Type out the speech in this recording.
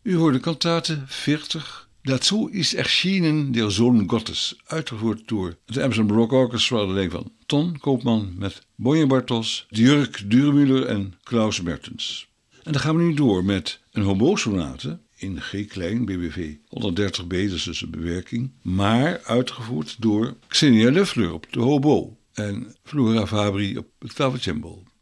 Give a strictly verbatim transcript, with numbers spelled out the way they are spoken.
U hoorde kantate veertig. Dazu ist erschienen der Sohn Gottes, uitgevoerd door het Amsterdam Baroque Orchestra onder leiding van Ton Koopman met Bonje Bartels, Jurk Duremüller en Klaus Mertens. En dan gaan we nu door met een hobo-sonate in G klein, B B V honderddertig B, dus dus een bewerking, maar uitgevoerd door Xenia Löffler op de hobo en Flora Fabri op het clavicembalo.